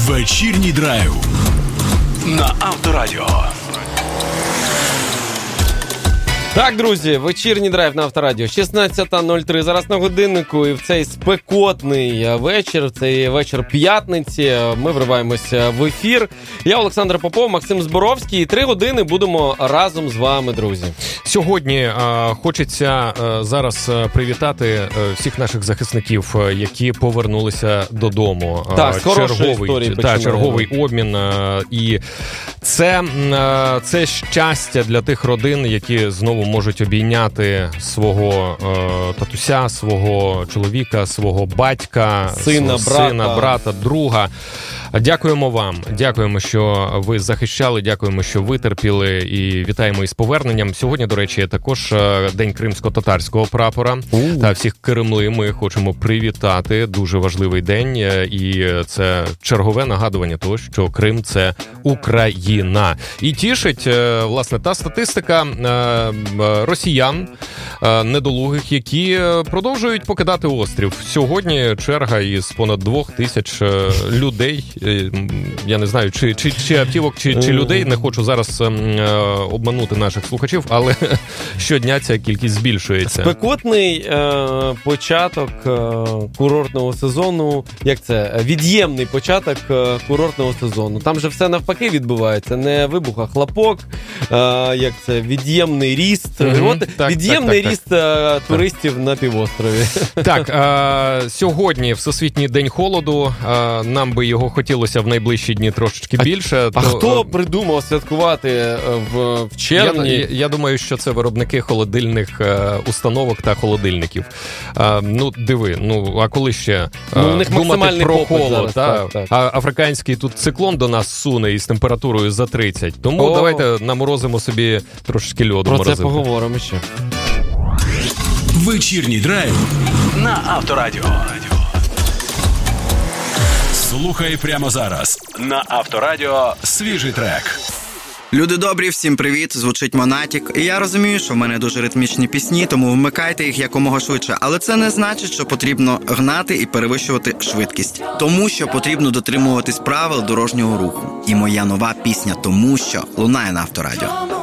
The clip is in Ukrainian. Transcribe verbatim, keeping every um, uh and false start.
Вечірній драйв на Авторадіо. Так, друзі, вечірній драйв на Авторадіо. шістнадцята нуль три зараз на годиннику, і в цей спекотний вечір, в цей вечір п'ятниці, ми вриваємося в ефір. Я Олександр Попов, Максим Зборовський, і три години будемо разом з вами, друзі. Сьогодні е, хочеться е, зараз привітати е, всіх наших захисників, які повернулися додому. Так, з хорошої черговий, історії та, черговий обмін. Е, і це, е, це щастя для тих родин, які знову можуть обійняти свого е, татуся, свого чоловіка, свого батька, сина, свого брата. сина, брата, друга. Дякуємо вам, дякуємо, що ви захищали, дякуємо, що витерпіли, і вітаємо із поверненням. Сьогодні, до речі, також День кримсько-татарського прапора. У. Та всіх Кремли ми хочемо привітати. Дуже важливий день, і це чергове нагадування того, що Крим – це Україна. І тішить, власне, та статистика росіян недолугих, які продовжують покидати острів. Сьогодні черга із понад двох тисяч людей. Я не знаю, чи, чи, чи автівок, чи, чи людей. Не хочу зараз е, обманути наших слухачів, але щодня ця кількість збільшується. Спекотний е, початок е, курортного сезону. Як це? Від'ємний початок е, курортного сезону. Там же все навпаки відбувається. Не вибух, а хлопок. Е, як це? Від'ємний ріст. Mm-hmm. От, так, від'ємний так, так, ріст е, туристів так. на півострові. Так, е, сьогодні Всесвітній день холоду. Е, нам би його хотілося в найближчі дні трошечки більше. А, то, а хто придумав святкувати в, в червні? Я, я думаю, що це виробники холодильних е, установок та холодильників. Е, ну, диви, ну, а коли ще е, ну, у них думати про холод? зараз, та, так, так. А африканський тут циклон до нас суне із температурою за тридцять. Тому О. давайте наморозимо собі трошечки льоду. Про морозити. це поговоримо ще. Вечірній драйв на Авторадіо. Слухай прямо зараз на Авторадіо свіжий трек. Люди добрі, всім привіт, звучить Монатік. І я розумію, що в мене дуже ритмічні пісні, тому вмикайте їх якомога швидше. Але це не значить, що потрібно гнати і перевищувати швидкість. Тому що потрібно дотримуватись правил дорожнього руху. І моя нова пісня «Тому що» лунає на Авторадіо.